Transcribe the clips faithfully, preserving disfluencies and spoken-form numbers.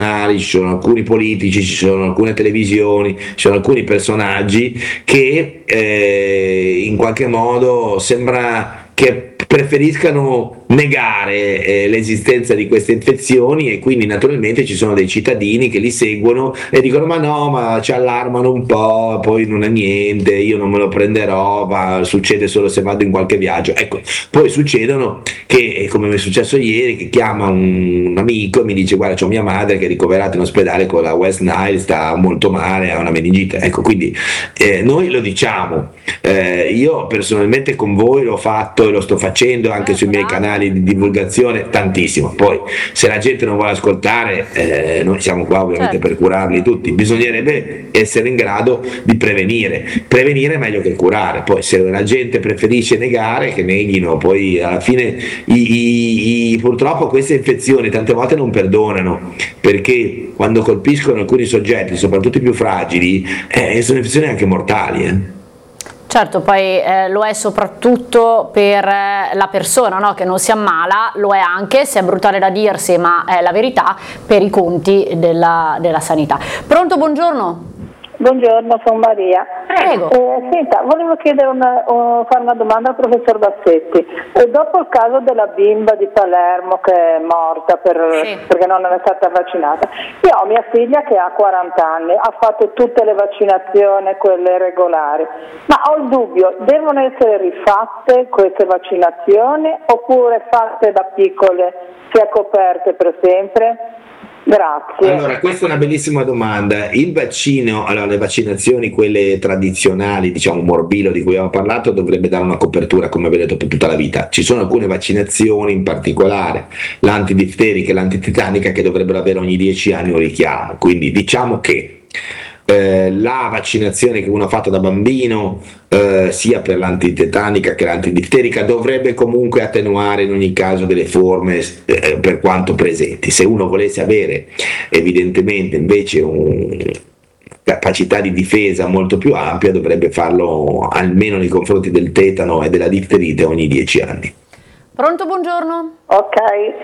ci sono alcuni politici, ci sono alcune televisioni, ci sono alcuni personaggi che eh, in qualche modo sembra che preferiscano negare eh, l'esistenza di queste infezioni, e quindi naturalmente ci sono dei cittadini che li seguono e dicono ma no, ma ci allarmano un po', poi non è niente, io non me lo prenderò, ma succede solo se vado in qualche viaggio. Ecco, poi succedono che, come mi è successo ieri, che chiama un, un amico e mi dice guarda c'ho mia madre che è ricoverata in ospedale con la West Nile, sta molto male, ha una meningite. Ecco, quindi eh, noi lo diciamo, eh, io personalmente con voi l'ho fatto e lo sto facendo anche sui miei canali di divulgazione tantissimo. Poi se la gente non vuole ascoltare, eh, noi siamo qua ovviamente Certo. per curarli tutti. Bisognerebbe essere in grado di prevenire. Prevenire è meglio che curare. Poi se la gente preferisce negare, che neghino. Poi alla fine i, i, i, purtroppo queste infezioni tante volte non perdonano, perché quando colpiscono alcuni soggetti, soprattutto i più fragili, eh, sono infezioni anche mortali. eh. Certo, poi eh, lo è soprattutto per eh, la persona, no? Che non si ammala, lo è anche, se è brutale da dirsi, ma è la verità, per i conti della, della sanità. Pronto, buongiorno? Buongiorno, sono Maria. Prego. Eh, senta, volevo chiedere una, uh, fare una domanda al professor Bassetti. Eh, dopo il caso della bimba di Palermo che è morta per, Sì. perché non è stata vaccinata, io ho mia figlia che ha quaranta anni, ha fatto tutte le vaccinazioni, quelle regolari, ma ho il dubbio, devono essere rifatte queste vaccinazioni oppure fatte da piccole, sia coperte per sempre? Grazie. Allora, questa è una bellissima domanda. Il vaccino, allora le vaccinazioni, quelle tradizionali, diciamo morbillo di cui abbiamo parlato, dovrebbe dare una copertura, come avete detto, per tutta la vita. Ci sono alcune vaccinazioni, in particolare l'antidifterica e l'antitetanica, che dovrebbero avere ogni dieci anni un richiamo. Quindi diciamo che eh, la vaccinazione che uno ha fatto da bambino, eh, sia per l'antitetanica che l'antidifterica, dovrebbe comunque attenuare in ogni caso delle forme eh, per quanto presenti. Se uno volesse avere evidentemente invece un capacità di difesa molto più ampia, dovrebbe farlo almeno nei confronti del tetano e della difterite ogni dieci anni. Pronto, buongiorno? Ok.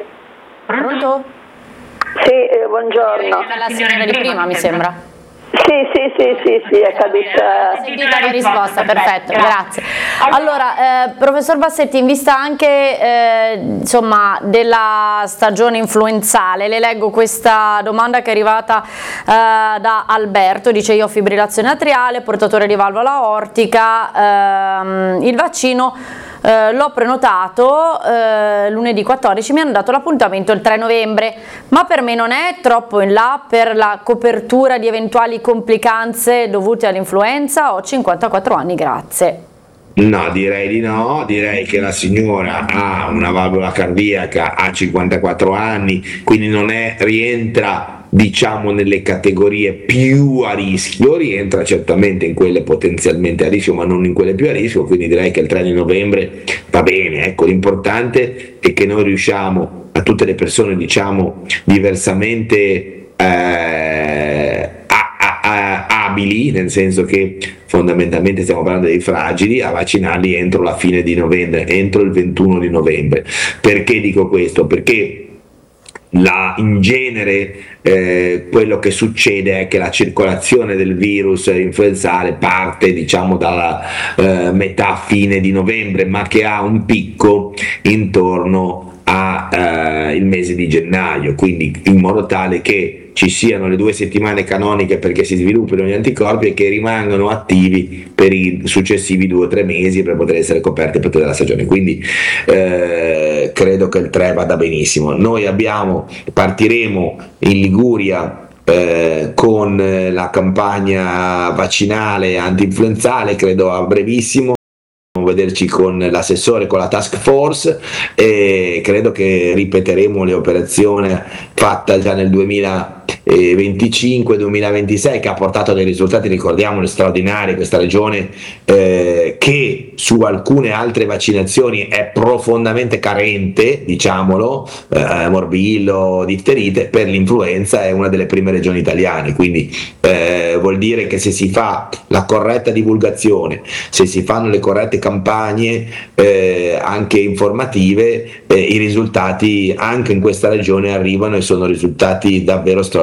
Pronto? Sì, eh, buongiorno. La signora di prima, mi sembra. Sì, sì, sì, sì, sì, è caduta. Sentita la risposta, perfetto, grazie. Allora, eh, professor Bassetti, in vista anche eh, insomma della stagione influenzale, le leggo questa domanda che è arrivata eh, da Alberto, dice: io ho fibrillazione atriale, portatore di valvola aortica, ehm, il vaccino Uh, l'ho prenotato uh, lunedì quattordici, mi hanno dato l'appuntamento il tre novembre, ma per me non è troppo in là per la copertura di eventuali complicanze dovute all'influenza? Ho cinquantaquattro anni, grazie. No, direi di no, direi che la signora ha una valvola cardiaca, ha cinquantaquattro anni, quindi non è, rientra diciamo nelle categorie più a rischio, rientra certamente in quelle potenzialmente a rischio ma non in quelle più a rischio, quindi direi che il tre di novembre va bene. Ecco, l'importante è che noi riusciamo, a tutte le persone diciamo diversamente eh, a, a, a, abili, nel senso che fondamentalmente stiamo parlando dei fragili, a vaccinarli entro la fine di novembre, entro il ventuno di novembre. Perché dico questo? Perché La, in genere eh, quello che succede è che la circolazione del virus influenzale parte diciamo dalla eh, metà fine di novembre, ma che ha un picco intorno al eh, mese di gennaio, quindi in modo tale che ci siano le due settimane canoniche perché si sviluppino gli anticorpi e che rimangano attivi per i successivi due o tre mesi per poter essere coperti per tutta la stagione. Quindi eh, credo che il tre vada benissimo. Noi abbiamo, partiremo in Liguria eh, con la campagna vaccinale anti-influenzale, credo a brevissimo, vederci con l'assessore, con la task force, e credo che ripeteremo le operazioni fatta già nel duemilaventicinque duemilaventisei, che ha portato dei risultati, ricordiamolo, straordinari. Questa regione eh, che su alcune altre vaccinazioni è profondamente carente, diciamolo, eh, morbillo, difterite, per l'influenza è una delle prime regioni italiane, quindi eh, vuol dire che se si fa la corretta divulgazione, se si fanno le corrette campagne eh, anche informative, eh, i risultati anche in questa regione arrivano e sono risultati davvero straordinari.